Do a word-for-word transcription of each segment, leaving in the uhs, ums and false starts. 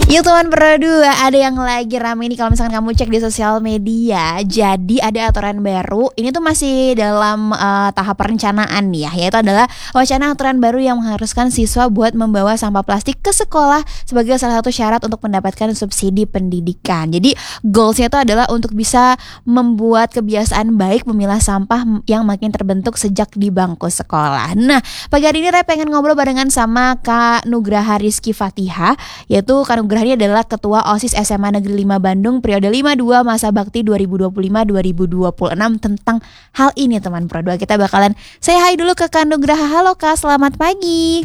Yuk teman Pro2, ada yang lagi rame nih kalau misalkan kamu cek di sosial media. Jadi ada aturan baru, ini tuh masih dalam uh, tahap perencanaan nih ya. Yaitu adalah wacana aturan baru yang mengharuskan siswa buat membawa sampah plastik ke sekolah sebagai salah satu syarat untuk mendapatkan subsidi pendidikan. Jadi goalsnya itu adalah untuk bisa membuat kebiasaan baik memilah sampah yang makin terbentuk sejak di bangku sekolah. Nah, pagi hari ini Re pengen ngobrol barengan sama Kak Nugraha Rizky Fatihah, yaitu Kak Nugraha ini adalah Ketua OSIS S M A Negeri lima Bandung periode lima puluh dua masa bakti dua ribu dua puluh lima dua ribu dua puluh enam tentang hal ini teman Pro dua. Kita bakalan say hi dulu ke Kak Nugraha. Halo Kak, selamat pagi.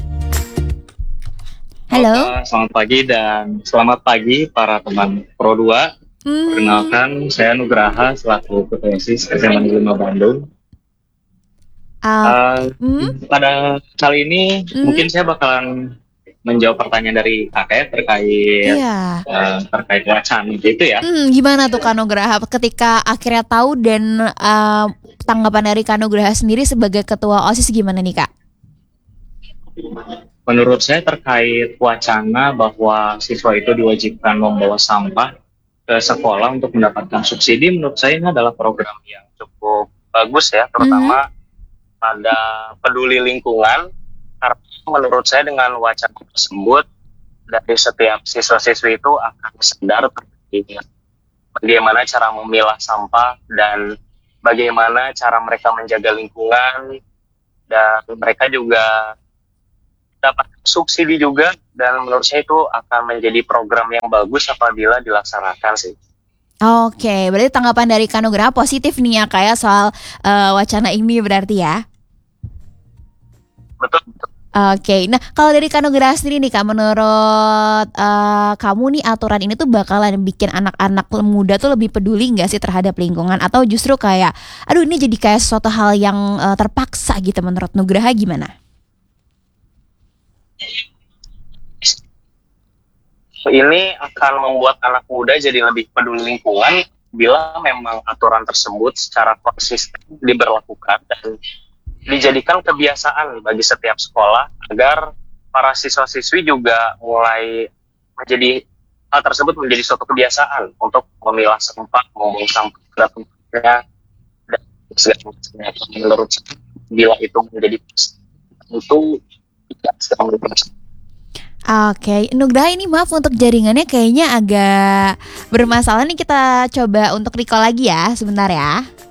Halo. Halo Kak, selamat pagi dan selamat pagi para teman Pro dua. Hmm. Perkenalkan, saya Nugraha selaku Ketua OSIS S M A Negeri lima Bandung. Uh, uh, hmm? Pada kali ini hmm? mungkin saya bakalan menjawab pertanyaan dari Kakak terkait iya. uh, terkait wacana itu ya. Hmm, gimana tuh Kak Nugraha ketika akhirnya tahu dan uh, tanggapan dari Kak Nugraha sendiri sebagai Ketua OSIS gimana nih Kak? Menurut saya terkait wacana bahwa siswa itu diwajibkan membawa sampah ke sekolah untuk mendapatkan subsidi, menurut saya ini adalah program yang cukup bagus ya, terutama mm-hmm. pada peduli lingkungan. Karena menurut saya dengan wacana tersebut dari setiap siswa-siswi itu akan sadar terkait bagaimana cara memilah sampah dan bagaimana cara mereka menjaga lingkungan, dan mereka juga dapat subsidi juga, dan menurut saya itu akan menjadi program yang bagus apabila dilaksanakan sih. Oke, berarti tanggapan dari Kak Nugraha positif nih ya Kak ya soal uh, wacana ini berarti ya? Betul, betul. Oke, nah kalau dari Kak Nugraha sendiri nih Kak, menurut uh, kamu nih aturan ini tuh bakalan bikin anak-anak muda tuh lebih peduli nggak sih terhadap lingkungan, atau justru kayak, aduh ini jadi kayak suatu hal yang uh, terpaksa gitu, menurut Nugraha gimana? Ini akan membuat anak muda jadi lebih peduli lingkungan bila memang aturan tersebut secara konsisten diberlakukan dan dijadikan kebiasaan bagi setiap sekolah, agar para siswa-siswi juga mulai menjadi hal tersebut menjadi suatu kebiasaan untuk memilah sampah, membuang sampah pada tempatnya, dan segala macamnya. Menurut saya, bila itu menjadi itu tidak sedang berproses. Oke, Nugraha ini maaf untuk jaringannya kayaknya agak bermasalah nih, kita coba untuk recall lagi ya, sebentar ya.